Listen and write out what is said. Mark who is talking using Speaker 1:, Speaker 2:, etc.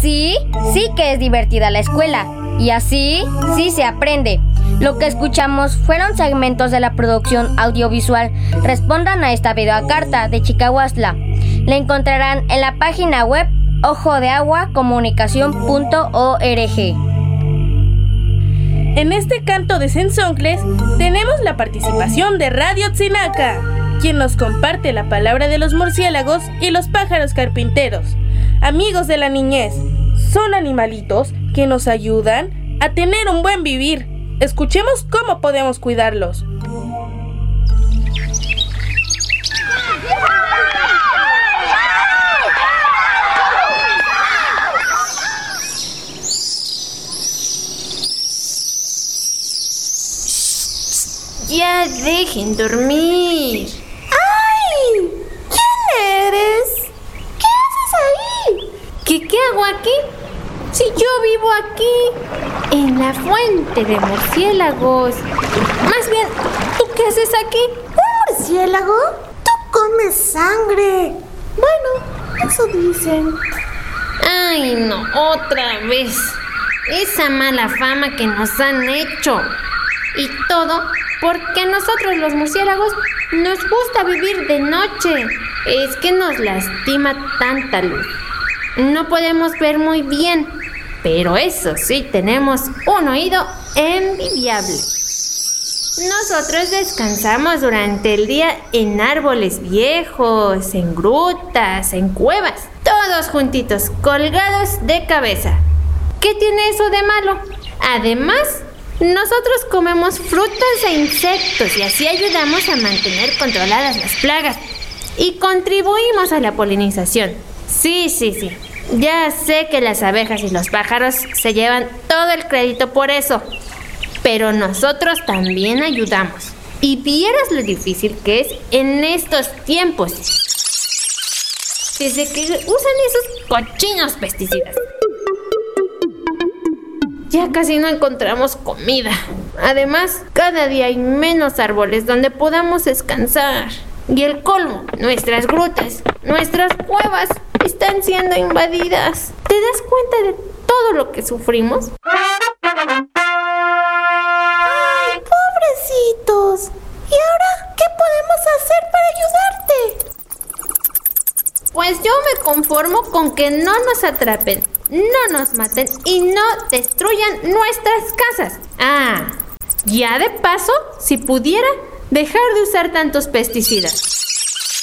Speaker 1: Así sí que es divertida la escuela y así sí se aprende. Lo que escuchamos fueron segmentos de la producción audiovisual. Respondan a esta videocarta de Chicahuastla. La encontrarán en la página web ojodeaguacomunicacion.org.
Speaker 2: En este canto de Sensoncles tenemos la participación de Radio Tzinaca, quien nos comparte la palabra de los murciélagos y los pájaros carpinteros. Amigos de la niñez, son animalitos que nos ayudan a tener un buen vivir. Escuchemos cómo podemos cuidarlos.
Speaker 3: Ya dejen dormir.
Speaker 4: ¡Ay! ¿Quién eres? ¿Qué haces ahí?
Speaker 3: ¿Qué hago aquí? Si yo vivo aquí, en la fuente de murciélagos. Más bien, ¿tú qué haces aquí?
Speaker 4: ¿Un murciélago? Tú comes sangre. Bueno, eso dicen.
Speaker 3: Ay, no, otra vez. Esa mala fama que nos han hecho. Y todo porque nosotros los murciélagos nos gusta vivir de noche. Es que nos lastima tanta luz. No podemos ver muy bien, pero eso sí, tenemos un oído envidiable. Nosotros descansamos durante el día en árboles viejos, en grutas, en cuevas, todos juntitos, colgados de cabeza. ¿Qué tiene eso de malo? Además, nosotros comemos frutas e insectos y así ayudamos a mantener controladas las plagas y contribuimos a la polinización. Sí. Ya sé que las abejas y los pájaros se llevan todo el crédito por eso, pero nosotros también ayudamos. Y vieras lo difícil que es en estos tiempos, desde que usan esos cochinos pesticidas. Ya casi no encontramos comida. Además, cada día hay menos árboles donde podamos descansar. Y el colmo, nuestras grutas, nuestras cuevas están siendo invadidas. ¿Te das cuenta de todo lo que sufrimos?
Speaker 4: ¡Ay, pobrecitos! ¿Y ahora qué podemos hacer para ayudarte?
Speaker 3: Pues yo me conformo con que no nos atrapen, no nos maten y no destruyan nuestras casas. Ya de paso, si pudiera, dejar de usar tantos pesticidas.